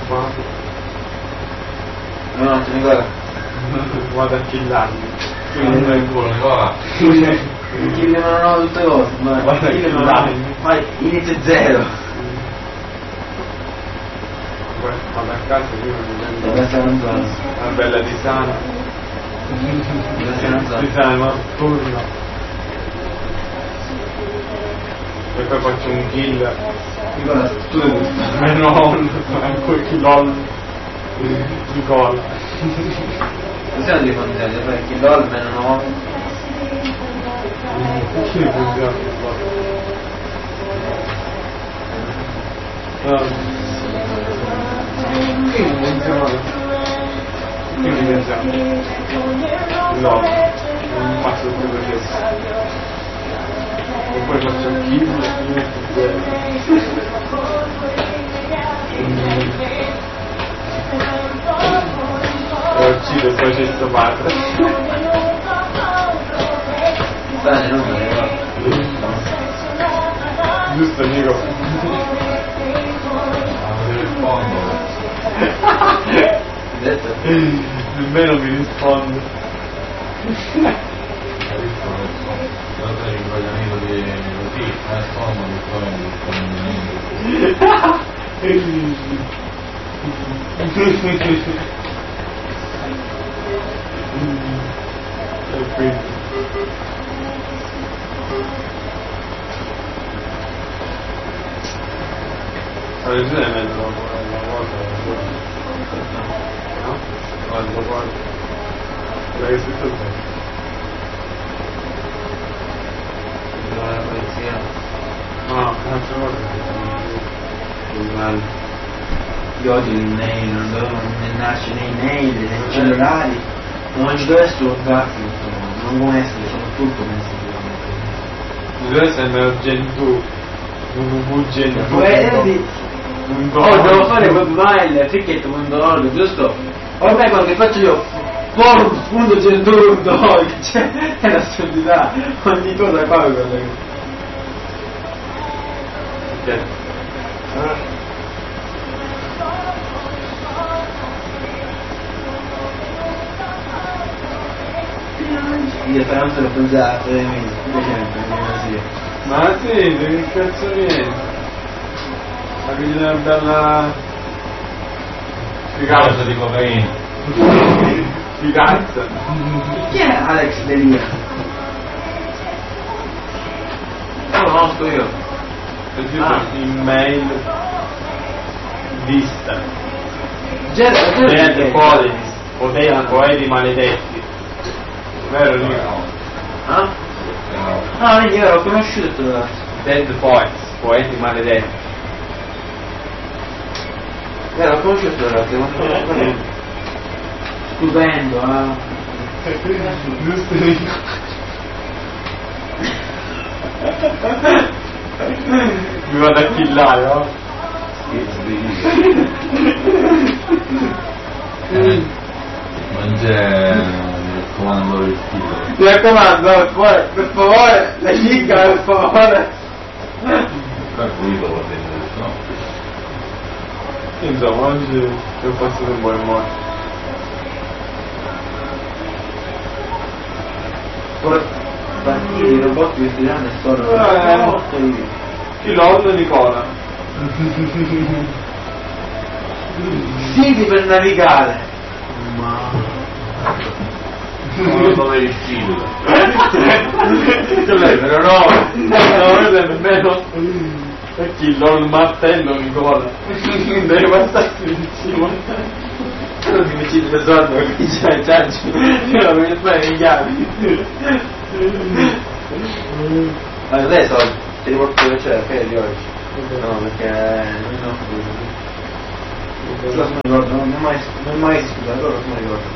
Quanto? No, te ne guarda. Vado a killarmi. Non è buono, Nicola. Chiudono tutte cose, ma fai inizio zero. Vado a casa io non La casa non va. una bella tisana. Non Tisana notturna. E poi faccio un kill. Nicola, tu devi gustare. No, quel killol di colla. Possiamo dire quanti anni? Perché LOL meno 9. Che funziona che funziona? Che funziona? No, non faccio più questo. E poi faccio il kill e metto e uccido poi c'è sto padre. Bene, non è, Giusto Nico? Aprire il fondo. detto? Nemmeno mi risponde. Capisco che so il rincoglionito di così, trasformo il E quindi adesso è meglio la cosa, no? Guarda, l'hai scritto bene. La polizia. No, un'altra cosa. Uguale. Io oggi nei non dovevano né nascere nei mail, nei cellulari, non ci deve essere un cazzo, non può essere, sono tutto messo. Deve essere Gentoo, Gentoo. Vedi? Oh, devo fare webmail, ticket.org, giusto? Ormai quando faccio io forum.gentoo.org, cioè è una stupidità, ogni cosa qua è quella che... Ok. Io però non se l'ho pensato, così. Ma sì, che cazzo viene? Ma che una bella... Causa di cocaina. Figazza. Chi è Alex Delia? Non lo conosco io. È scritto in mail vista. Dead Polis, poeti maledetti. Vero Nico? Ah? Ah, vedi, io l'ho conosciuto. Dead Poets, poeti maledetti. L'ho conosciuto ragazzi, stupendo, Giusto Nico? Mi vado a killare, no? Non c'è il comando vestito. Mi raccomando, per favore, la link, per favore. Per pulito vuol dire, no? Insomma, oggi ho passato un buon modo. Partire i robot che si danno sono molto lì. Killon Nicola. Siti per navigare. Non dove vestito. Però no, non è nemmeno Killon martello Nicola. Deve passarsi vicino. Non mi uccide le soldi perché c'è il ciaccio. Io non mi fare le chiavi. Ma non dai soldi, ti riporto dove c'è la feria di oggi. No, perché non mi ricordo, non mai scusato, allora non mi ricordo.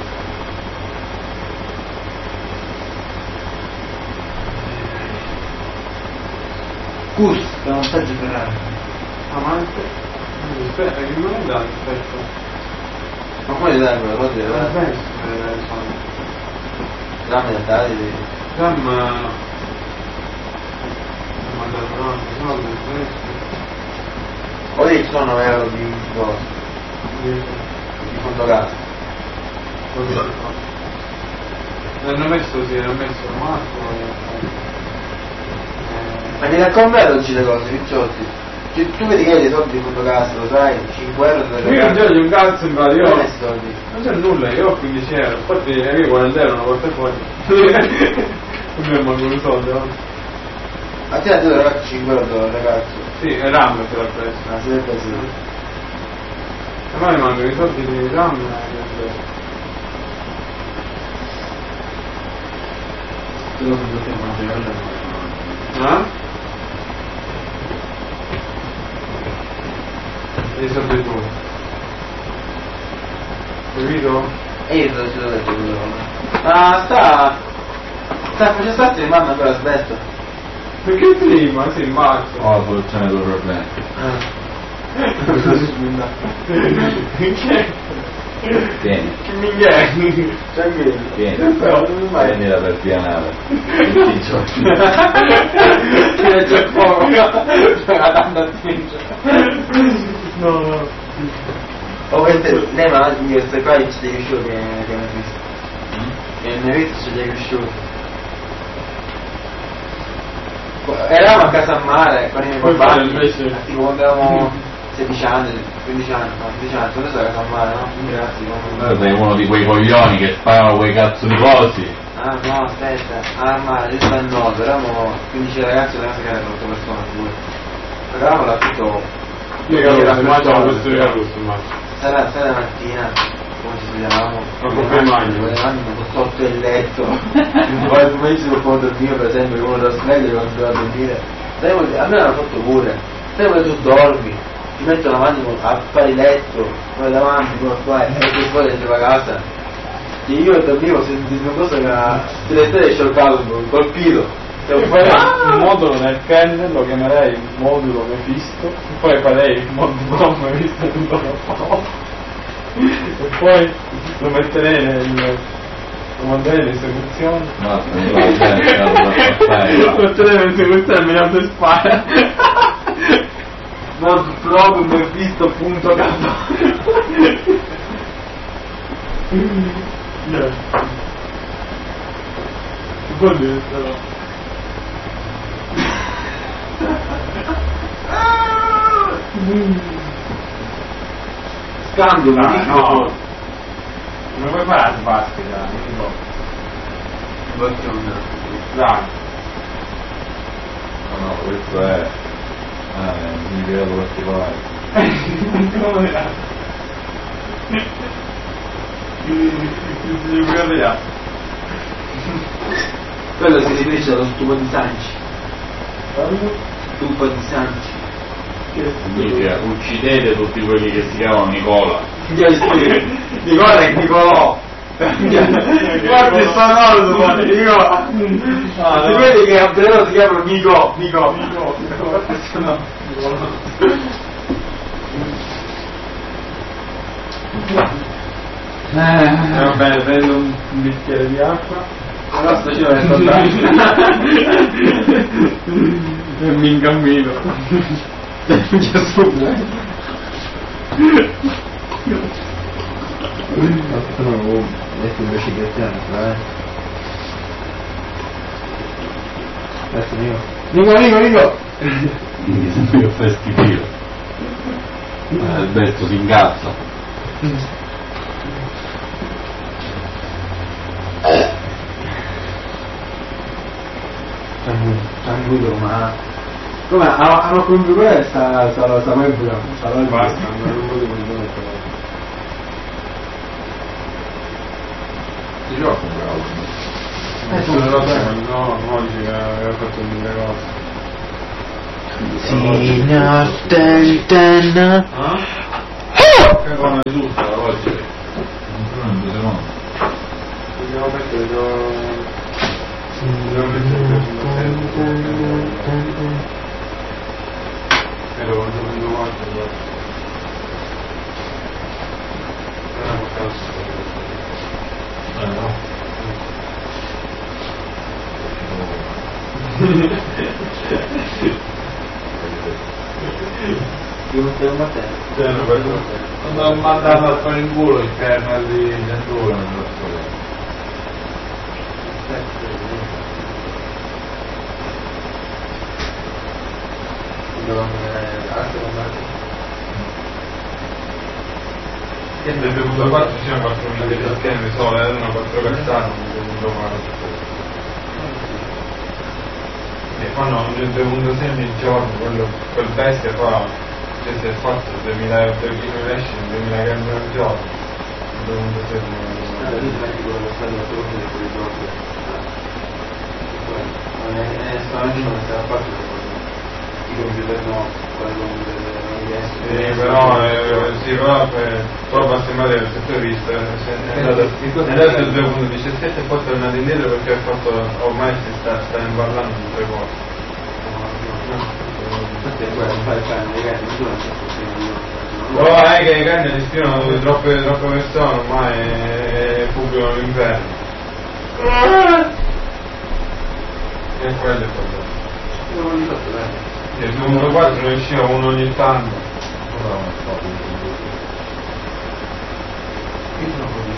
Cus, che è un saggio Ferrari. Amante? Aspetta, che non è dato, aspetta. Ma come le dai quella cosa? Dammi da dare. Sam ha mandato soldi, Poi ci sono euro di cosa. di fondo casa. Così. Hanno messo Marco. Ma ti raccontato oggi le cose, Ricciotti? Tu vedi che hai dei soldi di fondo casa, lo sai? 5 euro delle Io non c'ho un cazzo in pratica, Dove hai messo i soldi? non c'è nulla, io ho 15 euro, infatti io 40 euro non porto fuori. Non mi mancano i soldi, no? A te la ragazzo 5 euro ragazzo. Sì, è RAM che l'ha preso. Ah, se l'hai preso. A me mi mancano i soldi di RAM Tu non mi potevi mangiare. E i soldi tu. Capito? E io te l'ho detto quello. Ma sta facendo stare, mi manda ancora sbetto. Perché prima? Sì, in marzo. Ho la soluzione del problema. Che? Tieni, Che minghia? Tranquillo. tieni. Però non mi mai. Prendila per pianare. Tutti i giorni. Che c'è poco. C'è la tanta attenzione. No. O queste, lei ma queste qua ci sei riuscito che mi hai visto. E mi hai visto ci sei riuscito. Eravamo a casa a mare con i miei Poi compagni, invece- tipo quando avevamo 16 anni, 15 anni, no, 16 anni, quando sei a casa a mare, no? Ragazzi, Tu sei uno di quei coglioni che sparano quei cazzo di cosi. Ah no, aspetta, a mare, io sto a Noto, eravamo 15 ragazzi, una casa che erano 8 persone, pure. Eravamo là tutto. Io mangiavo questo russo, ma. Sera mattina, come ci svegliavamo? Ma con che magno? Con le mani sotto il letto. Poi il pomeriggio non può dormire, per esempio, uno da sveglio quando doveva dormire. A me l'hanno fatto pure. Sai quando tu dormi, ti mettono davanti a fare letto, poi davanti, come qua, e poi dentro la casa. E io dormivo sentendo una cosa che era direttamente scioccato, colpito. Il modulo nel kennel lo chiamerei modulo Mefisto, poi farei il modulo Mefisto tutto da e poi lo metterei lo manderei in esecuzione. No, non la gente, Lo metterei in esecuzione e mi date spara. No, proprio Mefisto.k. Vuol dire però. Scambio, No. Come puoi fare a sbastica? Dai. no, questo è un livello particolare. Come era? Quello si riferisce allo stupo di Sanci. Stupo di Sanci. Significa uccidete tutti quelli che si chiamano Nicola. Nicola è Nicolò. Guarda il sonoro, Nicola. Di quelli che a Brero si chiamano Nico. Va bene, prendo un bicchiere di acqua. Allora sto facendo le E mi incammino. Gesù. Adesso invece che dai. Adesso Nico. Quindi se io fai schifo. Alberto si incazza. Tranquillo, ma come hanno computer sta web Basta, non lo devo dire. Si gioca un bravo. No, oggi aveva fatto mille cose. Signor Tentena. Come giusta oggi. Non due secondi. Dobbiamo mettere devo mettere lo prendo molto No. Devo Matteo. Quando ho mandato a fare in culo il kernel di Genturo nello studio. Che nel 2004 c'erano 4.000 di schemi solo, erano 4 cazzate nel 2004. E fanno nel 2006 ogni giorno, quel bestia fa, cioè si è fatto 2000 esce, 2000 cambi al giorno. Nel 2006 i computer no, poi però basta immaginare il settore visto, è andato il 2017 e poi è tornato indietro perché ha fatto, ormai si sta imballando in 3 volte. Però è che i cani rischiano troppe persone, ormai pubblicano l'inverno. E quello è il problema. Nel 2004 ne usciva uno ogni tanto.